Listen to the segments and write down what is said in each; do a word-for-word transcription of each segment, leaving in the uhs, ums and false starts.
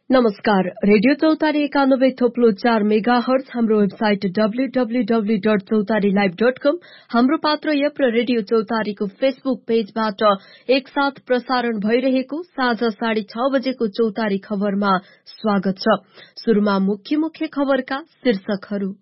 नमस्कार, रेडियो चौतारी एकानब्बे थोप्लो चार मेगा हर्ज, हाम्रो website W W W dot चौतारी लाइभ डट कम, हाम्रो पात्र यप र रेडियो चौतारीको फेसबुक पेजबाट एकसाथ प्रसारण भइरहेको साँझ साढे छ बजेको चौतारी खबरमा स्वागत छ। सुरुमा मुख्य मुख्य खबरका शीर्षकहरू।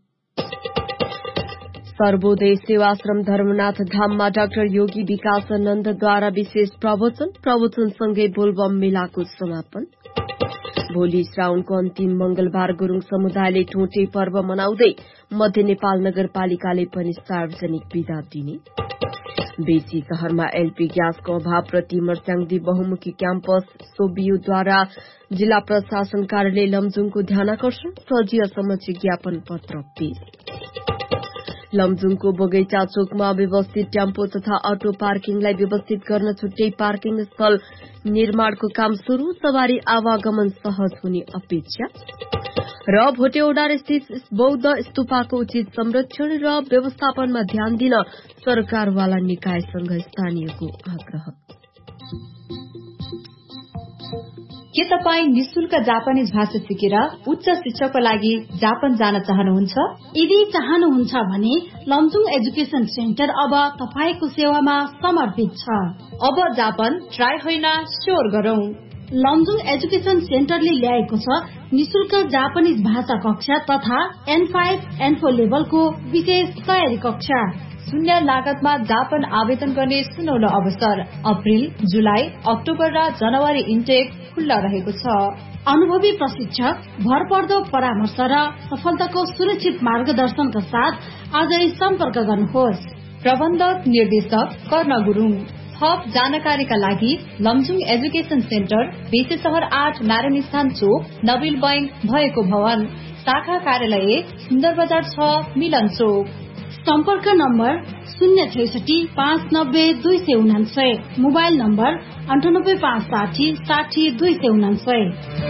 सर्वोदय सेवाश्रम धर्मनाथ धाममा डाक्टर योगी विकासानन्दद्वारा विशेष प्रवचन, प्रवचनसँगै बोलबम मेलाको समापन। भोलि श्रावणको अन्तिम मंगलबार गुरूङ समुदायले ठोटे पर्व मनाउँदै मध्य नेपाल नगरपालिकाले पनि सार्वजनिक विदा दिने। बेसी शहरमा एलपी ग्यासको अभावप्रति मर्स्याङदी बहुमुखी क्याम्पस सोबियुद्वारा जिल्ला प्रशासन कार्यालय लमजुङको ध्यानाकर्षण, सजिया समक्ष ज्ञापन पत्र पेश। लमजुङको बगैँचा चोकमा व्यवस्थित टेम्पो तथा अटो पार्किङलाई व्यवस्थित गर्न छुट्टै पार्किङ स्थल निर्माणको काम शुरू, सवारी आवागमन सहज हुने अपेक्षा। र भोटेओडार स्थित बौद्ध स्तूपाको उचित संरक्षण र व्यवस्थापनमा ध्यान दिन सरकारवाला निकायसँग स्थानीयको आग्रह। के तपाईँ निशुल्क जापानिज भाषा सिकेर उच्च शिक्षाको लागि जापान जान चाहनुहुन्छ? यदि चाहनुहुन्छ भने लमजुङ एजुकेशन सेन्टर अब तपाईको सेवामा समर्पित छ। अब जापान ट्राई होइन स्योर गरौं। लमजुङ एजुकेशन सेन्टरले ल्याएको छ निशुल्क जापानिज भाषा कक्षा तथा एन फाइभ एन फोर लेभलको विशेष तयारी कक्षा। शून्य लागतमा जापान आवेदन गर्ने सुनौलो अवसर। अप्रिल, जुलाई, अक्टोबर र जनवरी इन्टेक खुल्ला रहेको छ। अनुभवी प्रशिक्षक, भरपर्दो परामर्श र सफलताको सुरक्षित मार्गदर्शनका साथ आजै सम्पर्क गर्नुहोस्। प्रबन्धक निर्देशक कर्ण गुरूङ। थप जानकारीका लागि लमजुङ एजुकेशन सेन्टर, बेसे शहर आठ नारायण स्थान चोक, नबिल बैंक भएको भवन, शाखा कार्यालय सुन्दर बजार छ, मिलन चोक। सम्पर्क नम्बर शून्य छैसठी पाँच नब्बे दुई सय उनान्सय, मोबाइल नम्बर अन्ठानब्बे पाँच साठी साठी दुई सय उनान्सय।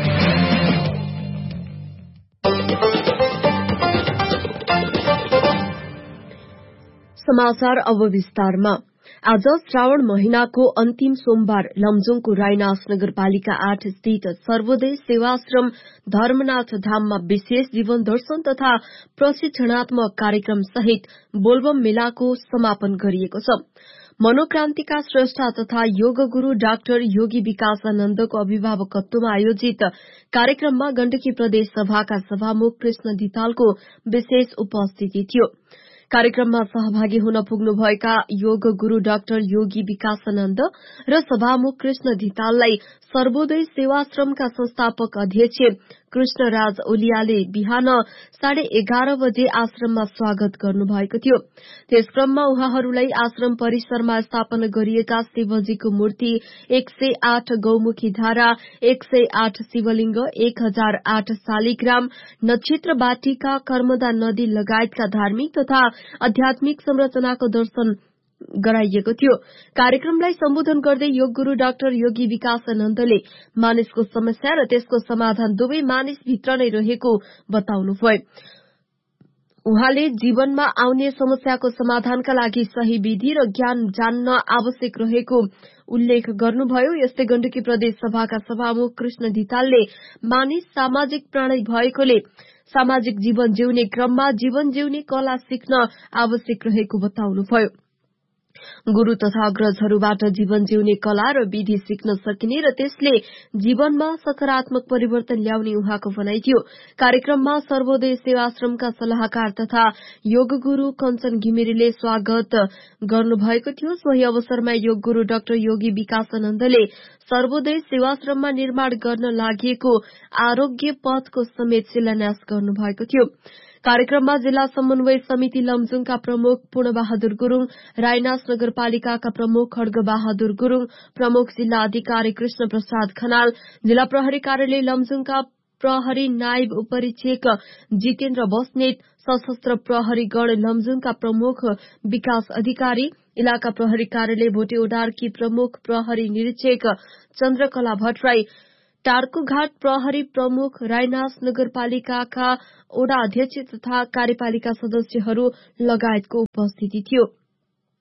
समाचार अब विस्तारमा। आज श्रावण महिनाको अन्तिम सोमबार लमजुङको राइनास नगरपालिका आठ स्थित सर्वोदय सेवाश्रम धर्मनाथ धाममा विशेष जीवन दर्शन तथा प्रशिक्षणात्मक कार्यक्रम सहित बोलबम मेलाको समापन गरिएको छ। मनोक्रान्तिका श्रेष्ठा तथा योग गुरू डाक्टर योगी विकासानन्दको अभिभावकत्वमा आयोजित कार्यक्रममा गण्डकी प्रदेश सभाका सभामुख कृष्ण धितालको विशेष उपस्थिति थियो। कार्यक्रममा सहभागी हुन पुग्नुभएका योग गुरू डाक्टर योगी विकासानन्द र सभामुख कृष्ण धिताललाई सर्वोदय सेवाश्रमका संस्थापक अध्यक्ष कृष्णराज ओलियाले बिहान साढे एघार बजे आश्रममा स्वागत गर्नुभएको थियो। त्यस क्रममा उहाँहरूलाई आश्रम परिसरमा स्थापना गरिएका शिवजीको मूर्ति, एक सय आठ गौमुखी धारा, एक सय आठ शिवलिंग, एक हजार आठ शालिग्राम, नक्षत्र बाटिका, कर्मदा नदी लगायतका धार्मिक तथा आध्यात्मिक संरचनाको दर्शन गराइएको थियो। कार्यक्रमलाई सम्बोधन गर्दै योग गुरू डाक्टर योगी विकासानन्दले मानिसको समस्या र त्यसको समाधान दुवै मानिसभित्र नै रहेको बताउनुभयो। उहाँले जीवनमा आउने समस्याको समाधानका लागि सही विधि र ज्ञान जान्न आवश्यक रहेको उल्लेख गर्नुभयो। यस्तै गण्डकी प्रदेश सभाका सभामुख कृष्ण धितालले मानिस सामाजिक प्राणी भएकोले सामाजिक जीवन जिउने क्रममा जीवन जिउने कला सिक्न आवश्यक रहेको बताउनुभयो। गुरू तथा अग्रजहरूबाट जीवन जिउने कला र विधि सिक्न सकिने र त्यसले जीवनमा सकारात्मक परिवर्तन ल्याउने उहाँको भनाइ थियो। कार्यक्रममा सर्वोदय सेवाश्रमका सल्लाहकार तथा योग गुरू कञ्चन घिमिरेले स्वागत गर्नुभएको थियो। सोही अवसरमा योग गुरू डाक्टर योगी विकासानन्दले सर्वोदय सेवाश्रममा निर्माण गर्न लागि आरोग्य पथको समेत शिलान्यास गर्नुभएको थियो। कार्यक्रममा जिल्ला समन्वय समिति लमजुङका प्रमुख पूर्णबहादुर गुरूङ, राइनास नगरपालिकाका प्रमुख खड्ग बहादुर गुरूङ, प्रमुख जिल्ला अधिकारी कृष्ण प्रसाद खनाल, जिल्ला प्रहरी कार्यालय लमजुङका प्रहरी नायब उपरीक्षक जितेन्द्र बस्नेत, सशस्त्र प्रहरी गण लमजुङका प्रमुख विकास अधिकारी, इलाका प्रहरी कार्यालय भोटेओडारकी प्रमुख प्रहरी निरीक्षक चन्द्रकला भट्टराई, टार्कुघाट प्रहरी प्रमुख, राइनास नगरपालिकाका ओडा अध्यक्ष तथा कार्यपालिका सदस्यहरू लगायतको उपस्थिति थियो।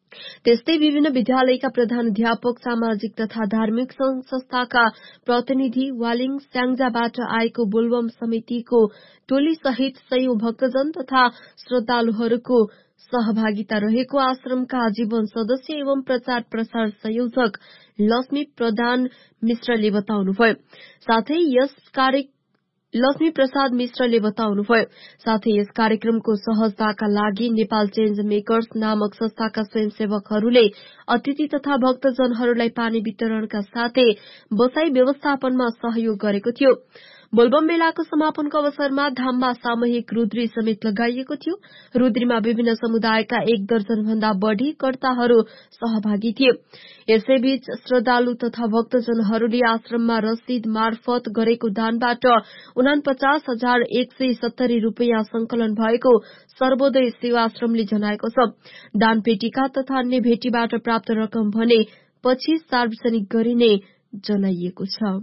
त्यस्तै विभिन्न विद्यालयका प्रधानाध्यापक, सामाजिक तथा धार्मिक संघ संस्थाका प्रतिनिधि, वालिङ स्याङ्जाबाट आएको बोलबम समितिको टोली सहित सयौं भक्तजन तथा श्रद्धालुहरूको सहभागिता रहेको आश्रमका आजीवन सदस्य एवं प्रचार प्रसार संयोजक लक्ष्मी प्रधान मिश्रले बताउनुभयो। साथै यस कार्य लक्ष्मी प्रसाद मिश्रले बताउनुभयो। साथै यस कार्यक्रमको सहजताका लागि नेपाल चेन्ज मेकर्स नामक संस्थाका स्वयंसेवकहरूले अतिथि तथा भक्तजनहरूलाई पानी वितरणका साथै बसाई व्यवस्थापनमा सहयोग गरेको थियो। बोलबम मेलाको समापनको अवसरमा धाममा सामूहिक रुद्री समेत लगाइएको थियो। रुद्रीमा विभिन्न समुदायका एक दर्जन भन्दा बढ़ी कर्ताहरू सहभागी थिए। यसैबीच श्रद्धालु तथा भक्तजनहरूले आश्रममा रसिद मार्फत गरेको दानबाट उनापचास हजार एक सय सत्तरी रूपियाँ संकलन भएको सर्वोदय सेवाश्रमले जनाएको छ। दान पेटिका तथा अन्य भेटीबाट प्राप्त रकम भने पछि सार्वजनिक गरिने जनाइएको छ।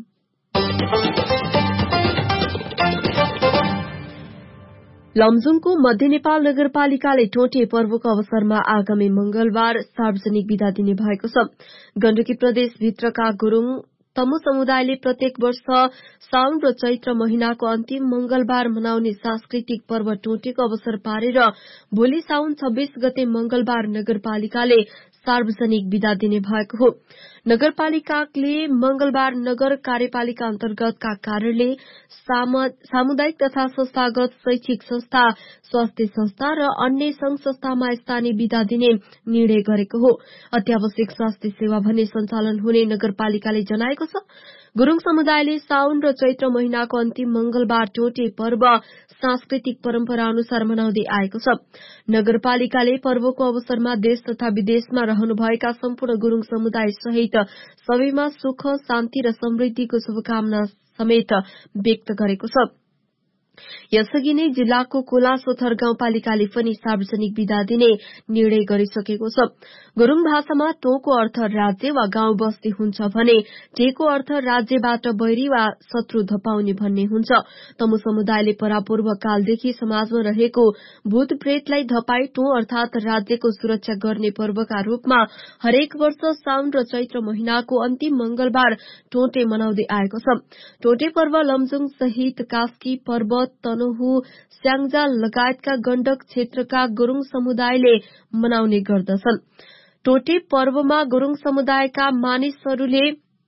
लमजुङको मध्य नेपाल नगरपालिकाले टोटे पर्वको अवसरमा आगामी मंगलबार सार्वजनिक बिदा दिने भएको छ। गण्डकी प्रदेशभित्रका गुरूङ तमु समुदायले प्रत्येक वर्ष साउन र चैत्र महिनाको अन्तिम मंगलबार मनाउने सांस्कृतिक पर्व टोटेको अवसर पारेर भोलि साउन छब्बीस गते मंगलबार नगरपालिकाले सार्वजनिक बिदा दिने भएको हो। नगरपालिकाले मंगलबार नगर कार्यपालिका अन्तर्गतका कार्यालय, सामुदायिक तथा संस्थागत शैक्षिक संस्था, स्वास्थ्य संस्था र अन्य संघ संस्थामा स्थानीय बिदा दिने निर्णय गरेको हो। अत्यावश्यक स्वास्थ्य सेवा भने सञ्चालन हुने नगरपालिकाले जनाएको छ। गुरूङ समुदायले साउन र चैत्र महिनाको अन्तिम मंगलबार टोटे पर्व सांस्कृतिक परम्परा अनुसार मनाउँदै आएको छ। नगरपालिकाले पर्वको अवसरमा देश तथा विदेशमा रहनुभएका सम्पूर्ण गुरूङ समुदाय सहित सबैमा सुख, शान्ति र समृद्धिको शुभकामना समेत व्यक्त गरेको छ। यसअघि नै जिल्लाको कोलासोथर गाउँपालिकाले पनि सार्वजनिक बिदा दिने निर्णय गरिसकेको छ। गुरूङ भाषामा टोको अर्थ राज्य वा गाउँ बस्ती हुन्छ भने टेको अर्थ राज्यबाट बैरी वा शत्रु धपाउने भन्ने हुन्छ। तमु समुदायले परापूर्व कालदेखि समाजमा रहेको भूत प्रेतलाई धपाई टो अर्थात राज्यको सुरक्षा गर्ने पर्वका रूपमा हरेक वर्ष साउन र चैत्र महिनाको अन्तिम मंगलबार टोटे मनाउँदै आएको छ। टोटे पर्व लमजुङ सहित कास्की, पर्वत, तनहु, स्याङ्जा लगायतका गण्डक क्षेत्रका गुरूङ समुदायले मनाउने गर्दछन्। टोटे पर्वमा गुरूङ समुदायका मानिसहरूले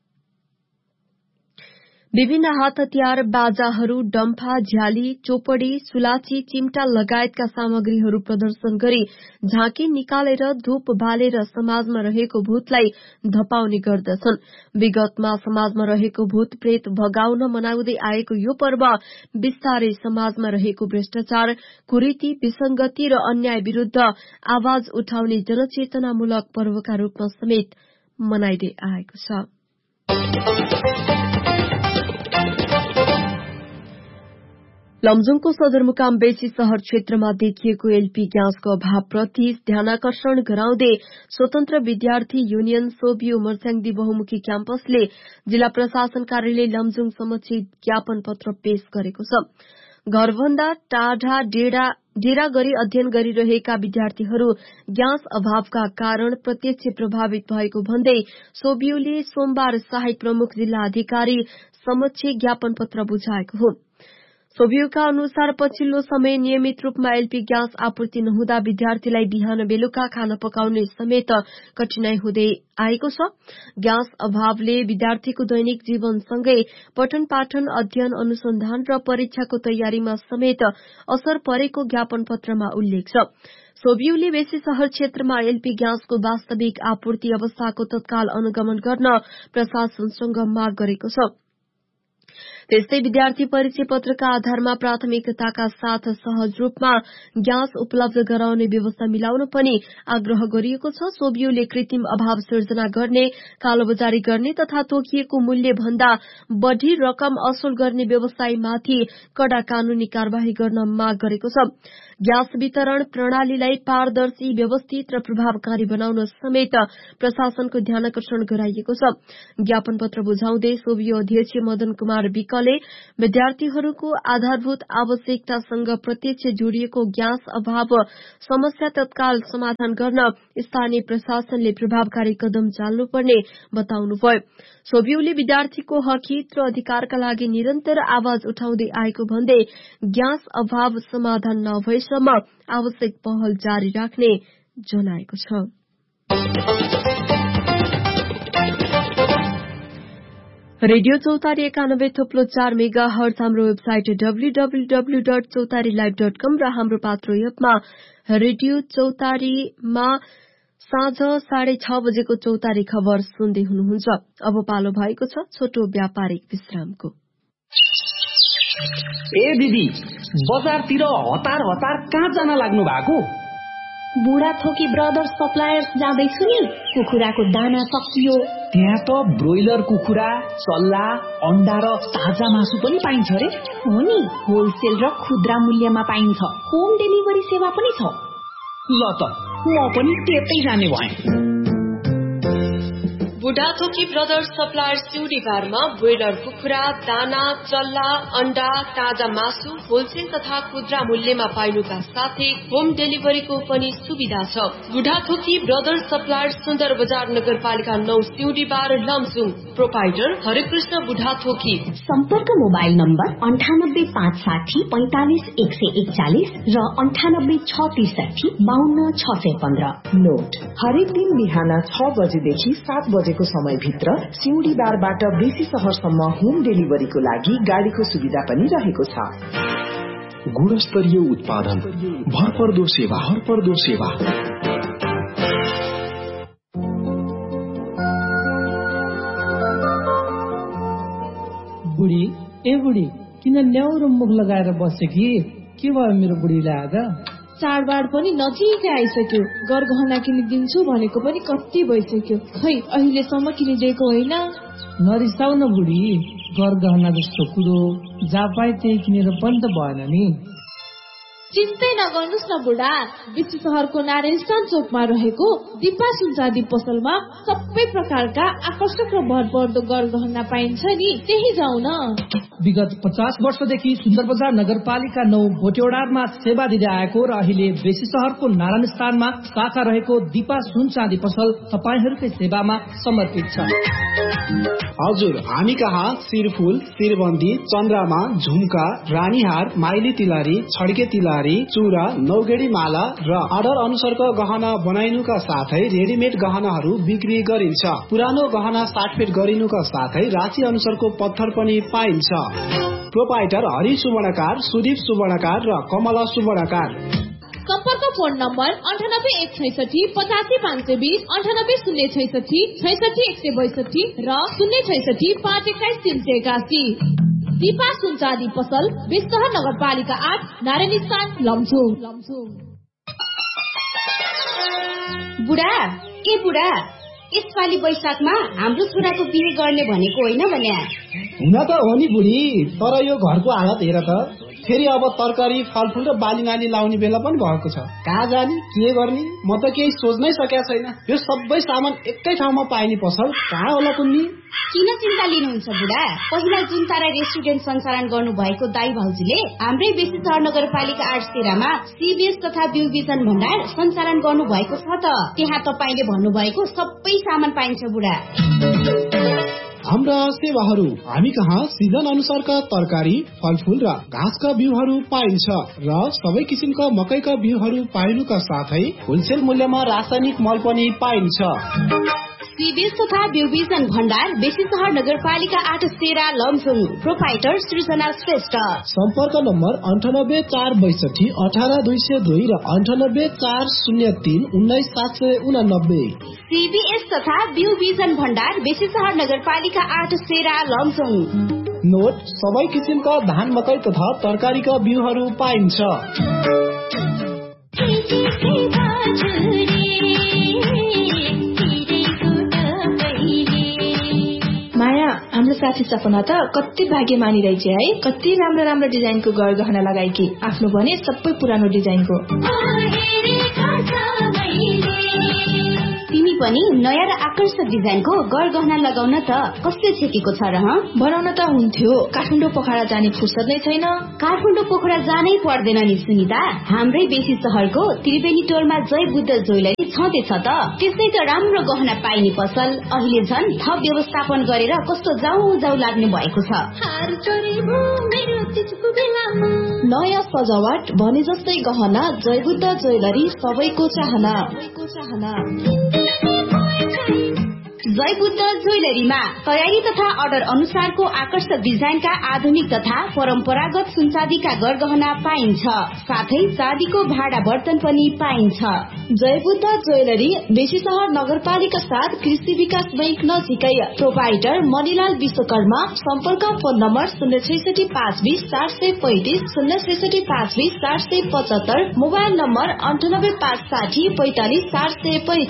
विभिन्न हात हतियार, बाजाहरू, डम्फा, झ्याली, चोपड़ी, सुलाची, चिम्टा लगायतका सामग्रीहरू प्रदर्शन गरी झाँकी निकालेर धूप बालेर समाजमा रहेको भूतलाई धपाउने गर्दछन्। विगतमा समाजमा रहेको भूत प्रेत भगाउन मनाउँदै आएको यो पर्व बिस्तारै समाजमा रहेको भ्रष्टाचार, कुरीति, विसंगति र अन्याय विरूद्ध आवाज उठाउने जनचेतनामूलक पर्वका रूपमा समेत मनाइँदै आएको छ। लमजुङको सदरमुकाम बेसी शहर क्षेत्रमा देखिएको एलपी ग्यासको अभावप्रति ध्यानाकर्षण गराउँदै स्वतन्त्र विद्यार्थी युनियन सोभियो मर्स्याङदी बहुमुखी क्याम्पसले जिल्ला प्रशासन कार्यालय लमजुङ समक्ष ज्ञापन पत्र पेश गरेको छ। घरभन्दा टाढा डेरा डेरा गरी अध्ययन गरिरहेका विद्यार्थीहरू ग्यास अभावका कारण प्रत्यक्ष प्रभावित भएको भन्दै सोभियोले सोमबार सहायक प्रमुख जिल्ला अधिकारी समक्ष ज्ञापन पत्र बुझाएको हो। सोभियोका अनुसार पछिल्लो समय नियमित रूपमा एलपी ग्यास आपूर्ति नहुँदा विद्यार्थीलाई बिहान बेलुका खाना पकाउने समेत कठिनाई हुँदै आएको छ। ग्यास अभावले विद्यार्थीको दैनिक जीवनसँगै पठन पाठन, अध्ययन, अनुसन्धान र परीक्षाको तयारीमा समेत असर परेको ज्ञापन पत्रमा उल्लेख छ। सोभियोले बेसी शहर क्षेत्रमा एलपी ग्यासको वास्तविक आपूर्ति अवस्थाको तत्काल अनुगमन गर्न प्रशासनसँग माग गरेको छ। त्यस्तै विद्यार्थी परिचय पत्रका आधारमा प्राथमिकताका साथ सहज रूपमा ग्यास उपलब्ध गराउने व्यवस्था मिलाउन पनि आग्रह गरिएको छ। सोभियोले कृत्रिम अभाव सिर्जना गर्ने, कालोबजारी गर्ने तथा तोकिएको मूल्य भन्दा बढ़ी रकम असुल गर्ने व्यवसायीमाथि कड़ा कानूनी कार्यवाही गर्न माग गरेको छ। ग्यास वितरण प्रणालीलाई पारदर्शी, व्यवस्थित र प्रभावकारी बनाउन समेत प्रशासनको ध्यानाकर्षण गराइएको छ। ज्ञापन पत्र बुझाउँदै सोभियो अध्यक्ष मदन कुमार विक प्रकल्पले विद्यार्थीहरूको आधारभूत आवश्यकतासँग प्रत्यक्ष जोडिएको ग्यास अभाव समस्या तत्काल समाधान गर्न स्थानीय प्रशासनले प्रभावकारी कदम चाल्नुपर्ने बताउनुभयो। सोभियूले विद्यार्थीको हक हित र अधिकारका लागि निरन्तर आवाज उठाउँदै आएको भन्दै ग्यास अभाव समाधान नभएसम्म आवश्यक पहल जारी राख्ने जनाएको छ। रेडियो चौतारी एकानब्बे थोप्लो चार मेगा हर्ज हाम्रो website W W W dot चौतारी लाइभ डट कम र हाम्रो पात्रो एपमा रेडियो चौतारीमा साँझ साढे छ बजेको चौतारी खबर सुन्दै हुनुहुन्छ। अब पालो भएको छ छोटो व्यापारिक विश्रामको। ए दिदी, बजारतिर हतार हतार कहाँ जान लाग्नु भएको? बुढा थोकी ब्रदर्स सप्लायर्स जाँदैछु नि। कुखुराको दाना सकियो। त्यहाँ त ब्रोइलर कुखुरा, चल्ला, अण्डा र ताजा मासु पनि पाइन्छ रे। हो नि, होलसेल र खुद्रा मूल्यमा पाइन्छ। होम डेलिभरी सेवा पनि छ। ल त म पनि त्यतै जाने भएँ। बुढाथोकी ब्रदर्स सप्लायर्स सिउडी बारमा ब्रोइलर कुखुरा, दाना, चल्ला, अण्डा, ताजा मासु होलसेल तथा खुद्रा मूल्यमा पाइनुका साथै होम डेलिभरीको पनि सुविधा छ। बुढाथोकी ब्रदर्स सप्लायर्स सुन्दर बजार नगरपालिका नौ सिउडी बार लमजुङ। प्रोपाइटर हरेकृष्ण बुढाथोकी। सम्पर्क मोबाइल नम्बर अन्ठानब्बे पाँच साठी पैंतालिस एक सय एकचालिस र अन्ठानब्बे छ त्रिसठी बाहन्न छ सय पन्ध्र। नोट, हरेक दिन बिहान छ बजेदेखि सात बजेको समयभित्र सिउडी बारबाट बेसी शहरसम्म होम डेलिभरीको लागि गाडीको सुविधा पनि रहेको छ। गुणस्तरीय उत्पादन, भरपर्दो सेवा, भरपर्दो सेवा। बुढी, ए बुढी, किन न्याउरो मुख लगाएर बसे कि? के भयो मेरो बुढीलाई आज? चाडबाड पनि नजिकै आइसक्यो। गरगहना किनिदिन्छु भनेको पनि कति भइसक्यो, खै अहिलेसम्म किनिदिएको होइन। नरिसाउ न बुढी, गरगहना जस्तो कुरो जहाँ पाए त्यही किनेर पनि त भएन नि। चिन्तै नगर्नुहोस् न बुढा, बेसी शहरको नारायण चोकमा रहेको दिपा सुनचाँदी पसलमा सबै प्रकारका आकर्षक र भरपर्दो गरगहना पाइन्छ नि, त्यही जाउँ न। विगत पचास वर्षदेखि सुन्दर बजार नगरपालिका नौ भोटेवडारमा सेवा दिँदै आएको र अहिले बेसी शहरको नारायण स्थानमा शाखा रहेको दिपा सुनचाँदी पसल तपाईहरूकै सेवामा समर्पित छ। हजुर, हामी कहाँ शिरफुल, शिरबन्दी, चन्द्रमा, झुम्का, रानीहार, माइली तिलहरी, छड्के तिलहरी, चूरा, नौगेडी माला र अर्डर अनुसारको गहना बनाइनुका साथै रेडिमेड गहनाहरू बिक्री गरिन्छ। पुरानो गहना साटफेट गरिनुका साथै राशि अनुसारको पत्थर पनि पाइन्छ। प्रोपाइटर हरि सुवर्णकार, सुदीप सुवर्णकार र कमला सुवर्णकार। सम्पर्क फोन नम्बर अन्ठानब्बे एक छैसठी पचासी पाँच सय बीस, अन्ठानब्बे शून्य छैसठी छैसठी एक सय बैसठी र शून्य छैसठी पाँच एक्काइस तीन सय एकासी। दिपा सुनचाँदी पसल, बेसहर नगरपालिका आठ, नारायण स्थान, लमजुङ। बुढा, ए बुढा, यसपालि वैशाखमा हाम्रो छोराको बिहे गर्ने भनेको होइन भने? हुन त हो नि बुढी, तर यो घरको हालत हेर त। फेरि अब तरकारी, फलफुल र बाली नाली लाउने बेला पनि भएको छ। कहाँ जाने, के गर्ने, म त केही सोच्नै सकेको छैन। यो सबै सामान एकै ठाउँमा पाइने पसल कहाँ होला कुन्नी? किन चिन्ता लिनुहुन्छ बुढा? पहिला जुन तारा रेस्टुरेन्ट सञ्चालन गर्नु भएको दाई भाउजूले हाम्रै बेसी शहर नगरपालिका आठ तेह्रमा सीबीएस तथा बिउ बिजन भण्डार सञ्चालन गर्नु भएको छ त। त्यहाँ तपाईले भन्नुभएको सबै सामान पाइन्छ बुढा। हाम्रा सेवाहरू, हामी कहाँ सिजन अनुसारका तरकारी, फलफुल र घाँसका बिउहरू पाइन्छ र सबै किसिमका मकैका बिउहरू पाइनुका साथै होलसेल मूल्यमा रासायनिक मल पनि पाइन्छ। सीबीएस तथा बिउ बिजन भण्डार, बेसी शहर नगरपालिका आठ तेह्र, लमजुङ। प्रोपाइटर सृजना श्रेष्ठ। सम्पर्क नम्बर अन्ठानब्बे चार बैसठी अठार दुई सय दुई र अन्ठानब्बे चार शून्य तीन उन्नाइस सात सय उनानब्बे। सीबीएस तथा बिउ बिजन भण्डार, बेसी शहर नगरपालिका आठ तेह्र, लमजुङ। नोट, सबै किसिमका धान, मकै तथा तरकारीका बिउहरू पाइन्छ। माया, हाम्रो साथी सपना त कति भाग्य मानिरहेछ है। कति राम्रो राम्रो डिजाइनको गरगहना लगाएकी, आफ्नो भने सबै पुरानो डिजाइनको। तिमी पनि नयाँ र आकर्षक डिजाइनको गरगहना लगाउन त कस्तो छेकेको छ र? बनाउन त हुन्थ्यो, काठमाडौँ पोखरा जाने फुर्सद नै छैन। काठमाडौँ पोखरा जानै पर्दैन नि सुनिता, हाम्रै बेसी शहरको त्रिवेणी टोलमा जय बुद्ध ज्वेलरी छँदैछ त। त्यसै त राम्रो गहना पाइने पसल अहिले झन् थप व्यवस्थापन गरेर कस्तो जाउ जाउ लाग्ने भएको छ। नयाँ सजावट भने जस्तै गहना जय बुद्ध ज्वेलरी सबैको चाहना। जय बुद्ध ज्वेलरीमा तयारी तथा अर्डर अनुसारको आकर्षक डिजाइनका आधुनिक तथा परम्परागत सुनचाँदीका गरगहना पाइन्छ, साथै चाँदीको भाडा बर्तन पनि पाइन्छ। जय बुद्ध ज्वेलरी बेसी शहर नगरपालिका साथ कृषि विकास बैंक नजिकै। प्रोपाइटर मणिलाल विश्वकर्मा। सम्पर्क फोन नम्बर शून्य छैसठी पाँच बीस चार सय पैंतिस शून्य छैसठी पाँच बीस चार सय पचहत्तर। मोबाइल नम्बर अन्ठानब्बे पाँच साठी पैंतालिस चार सय पैंतिस।